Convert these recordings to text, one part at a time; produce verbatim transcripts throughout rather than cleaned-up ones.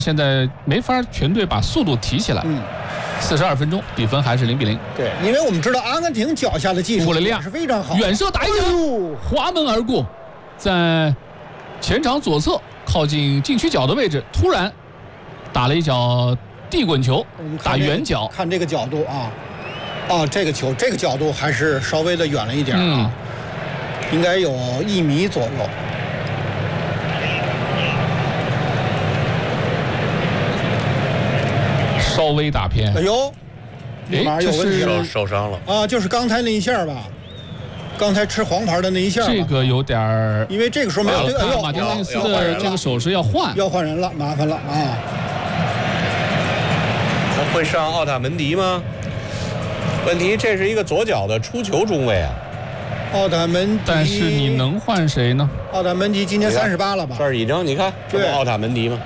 现在没法全队把速度提起来。 嗯， 四十二分钟，比分还是零比零。 对，因为我们知道阿根廷脚下的技术是非常好， 远射打一脚，滑门而过，在前场左侧靠近禁区角的位置，突然打了一脚地滚球，打远角。 看这个角度啊，啊，这个球这个角度还是稍微的远了一点啊，嗯、应该有一米左右。 稍微打偏。 哎呦，立马有问题了， 受伤了啊！就是刚才那一下吧，刚才吃黄牌的那一下。 这个有点儿， 因为这个时候没有对，哎呦， 马丁内斯的这个手势要换， 要换人了，麻烦了啊！ 他会上奥塔门迪吗？问题这是一个左脚的出球中卫啊。 奥塔门迪， 但是你能换谁呢？ 奥塔门迪今年三十八了吧？ 这儿已经，你看，这不奥塔门迪吗？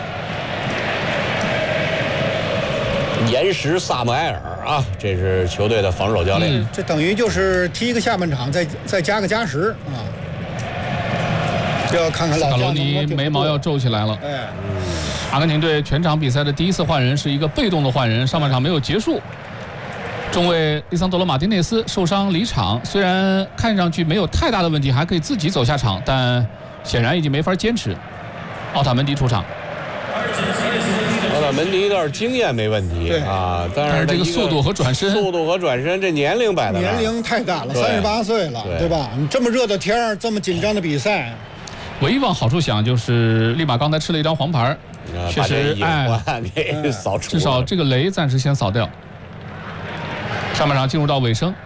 岩石萨姆埃尔啊，这是球队的防守教练。 嗯、这等于就是踢一个下半场，再再加个加时啊。这要看看老斯卡罗尼眉毛要皱起来了。 哎， 嗯， 阿根廷队全场比赛的第一次换人是一个被动的换人，上半场没有结束。中卫利桑德罗马丁内斯受伤离场，虽然看上去没有太大的问题，还可以自己走下场，但显然已经没法坚持。奥塔门迪出场。 奥塔门迪倒是经验没问题啊，但是这个速度和转身， 速度和转身，这年龄摆在那儿， 年龄太大了，三十八岁了，对吧？你这么热的天儿，这么紧张的比赛， 唯一往好处想就是利马刚才吃了一张黄牌，确实哎， 给扫除， 至少这个雷暂时先扫掉。上半场进入到尾声，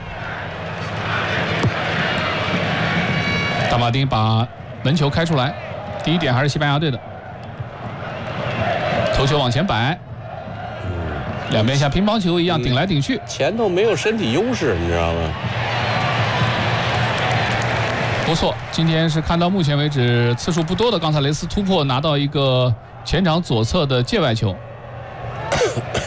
大马丁把门球开出来，第一点还是西班牙队的。头球往前摆，两边像乒乓球一样顶来顶去， 前头没有身体优势，你知道吗？ 不错，今天是看到目前为止次数不多的冈萨雷斯突破拿到一个前场左侧的界外球。